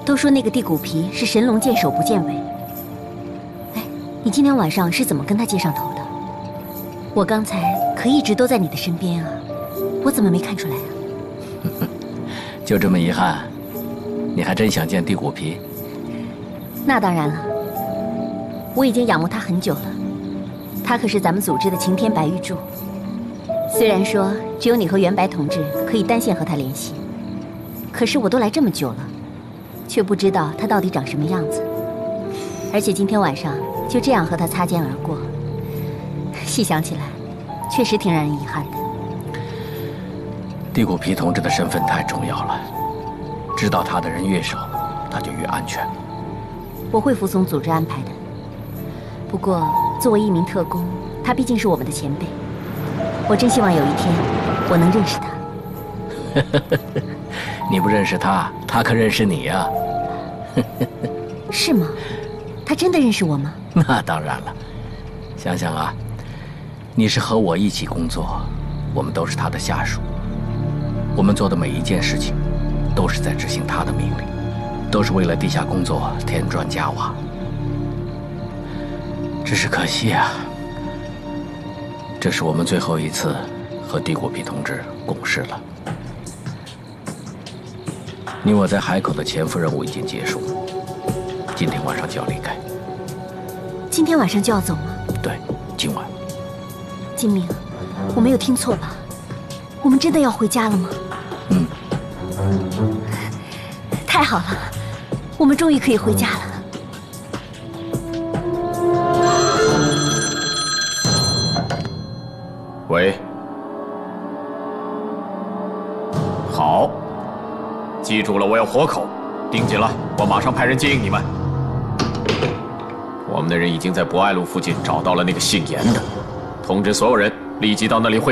都说那个地骨皮是神龙见首不见尾。哎，你今天晚上是怎么跟他接上头的？我刚才可一直都在你的身边啊，我怎么没看出来啊？ 就这么遗憾，你还真想见地骨皮？ 那当然了，我已经仰慕他很久了。他可是咱们组织的擎天白玉柱。虽然说只有你和袁白同志可以单线和他联系，可是我都来这么久了，却不知道他到底长什么样子。而且今天晚上就这样和他擦肩而过，细想起来，确实挺让人遗憾的。 地骨皮同志的身份太重要了，知道他的人越少，他就越安全。 我会服从组织安排的。不过，作为一名特工，他毕竟是我们的前辈，我真希望有一天我能认识他。 你不认识他，他可认识你呀。 是吗？他真的认识我吗？ 那当然了。想想啊，你是和我一起工作，我们都是他的下属，我们做的每一件事情，都是在执行他的命令，都是为了地下工作添砖加瓦。只是可惜啊，这是我们最后一次和地骨皮同志共事了。你我在海口的潜伏任务已经结束，今天晚上就要离开。 今天晚上就要走吗？ 对，今晚。 金明，我没有听错吧？我们真的要回家了吗？ 嗯。 太好了，我们终于可以回家了。 喂，好，记住了，我要活口，盯紧了，我马上派人接应你们。我们的人已经在博爱路附近找到了那个姓严的，通知所有人立即到那里会。